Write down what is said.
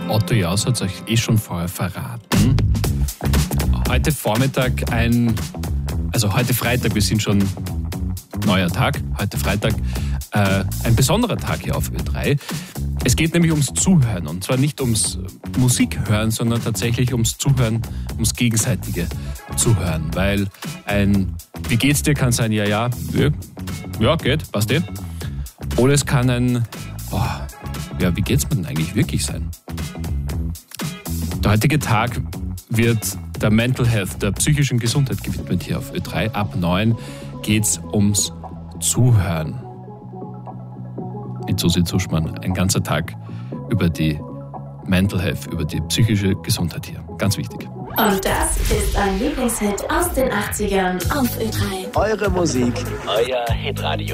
Otto Jaus hat es euch schon vorher verraten. Heute Vormittag heute Freitag, wir sind schon neuer Tag, heute Freitag, ein besonderer Tag hier auf Ö3. Es geht nämlich ums Zuhören und zwar nicht ums Musikhören, sondern tatsächlich ums Zuhören, ums gegenseitige Zuhören, weil ein Wie geht's dir kann sein, ja, geht, passt dir. Oder es kann ein wie geht's mir denn eigentlich wirklich sein? Der heutige Tag wird der Mental Health, der psychischen Gesundheit gewidmet hier auf Ö3. Ab 9 geht's ums Zuhören. Mit Susi Zuschmann, ein ganzer Tag über die Mental Health, über die psychische Gesundheit hier. Ganz wichtig. Und das ist ein Lieblingshit aus den 80ern auf Ö3. Eure Musik, euer Hitradio.